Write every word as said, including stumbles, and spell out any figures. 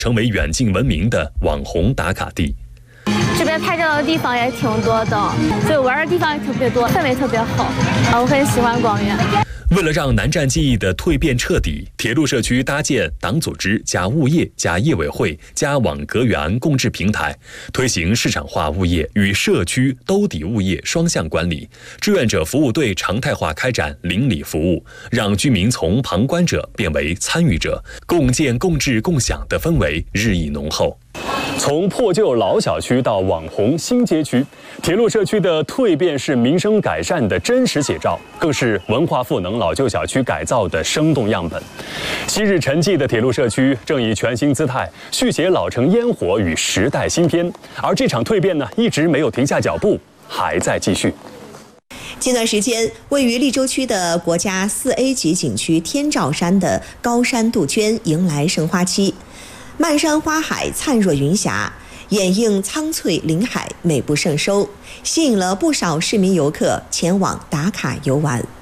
成为远近闻名的网红打卡地。 这边拍照的地方也挺多的，所以玩的地方也特别多，氛围特别好。啊，我很喜欢广元。 为了让南站记忆的蜕变彻底，铁路社区搭建党组织加物业加业委会加网格员共治平台，推行市场化物业与社区兜底物业双向管理，志愿者服务队常态化开展邻里服务，让居民从旁观者变为参与者，共建共治共享的氛围日益浓厚。从破旧老小区到网红新街区，铁路社区的蜕变是民生改善的真实写照，更是文化赋能老旧小区改造的生动样本。昔日沉寂的铁路社区正以全新姿态续写老城烟火与时代新篇，而这场蜕变呢，一直没有停下脚步，还在继续。 近段时间，位于利州区的国家四 A 级景区天照山的高山杜鹃迎来盛花期。漫山花海灿若云霞，掩映苍翠林海，美不胜收，吸引了不少市民游客前往打卡游玩。